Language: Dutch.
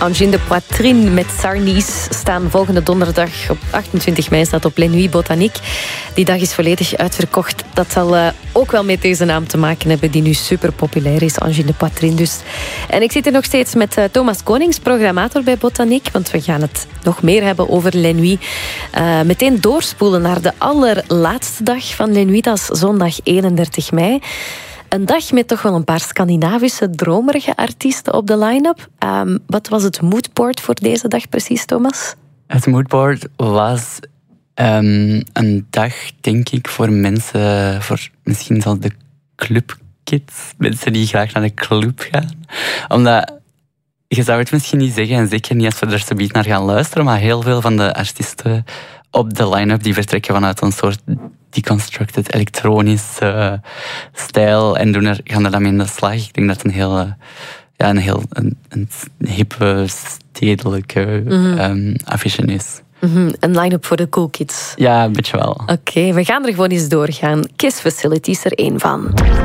Angine de Poitrine met Sarnies staan volgende donderdag op 28 mei staat op Les Nuits Botanique. Die dag is volledig uitverkocht. Dat zal ook wel met deze naam te maken hebben die nu super populair is, Angine de Poitrine dus. En ik zit er nog steeds met Thomas Konings, programmator bij Botanique, want we gaan het nog meer hebben over Les Nuits. Meteen doorspoelen naar de allerlaatste dag van Les Nuits, dat is zondag 31 mei. Een dag met toch wel een paar Scandinavische, dromerige artiesten op de line-up. Wat was het moodboard voor deze dag precies, Thomas? Het moodboard was een dag, denk ik, voor mensen, voor misschien zelfs de clubkids. Mensen die graag naar de club gaan. Omdat, je zou het misschien niet zeggen, en zeker niet als we er zometeen naar gaan luisteren, maar heel veel van de artiesten op de line-up die vertrekken vanuit een soort deconstructed elektronische stijl en gaan er dan mee in de slag. Ik denk dat een heel hippe, stedelijke affiche is. Een line-up voor de cool kids. Ja, een beetje wel. Oké, we gaan er gewoon eens doorgaan. Kiss Facility is er één van.